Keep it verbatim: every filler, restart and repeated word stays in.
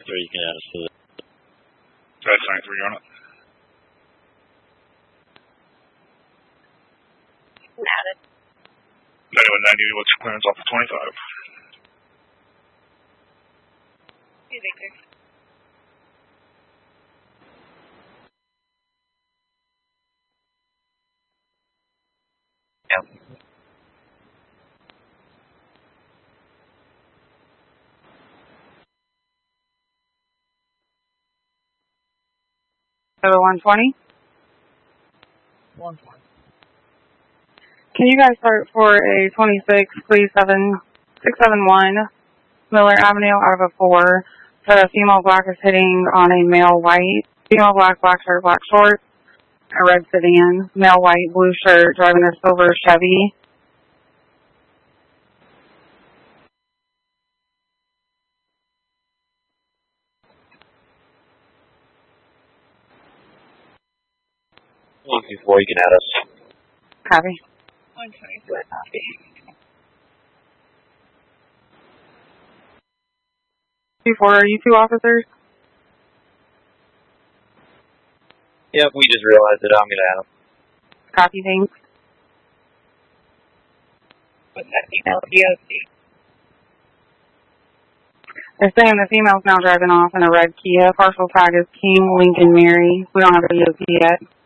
three, you can add us to it. That's ninety-three, you're on it. Added. ninety-one ninety, what's your clearance off of twenty-five? Hey, Victor. Yep. So one twenty? one twenty. Can you guys start for a twenty-six, please, seven six seven one Miller Avenue out of a four. The female black is hitting on a male white. Female black, black shirt, black shorts, a red sedan. Male white, blue shirt, driving a silver Chevy. one two four, you can add us. Copy. one twenty-four, copy. Two four, are you two officers? Yep, we just realized it. I'm going to add them. Copy, thanks. What's that female D O C? They're saying the female's now driving off in a red Kia. Parcel tag is King Lincoln Mary. We don't have a D O C yet.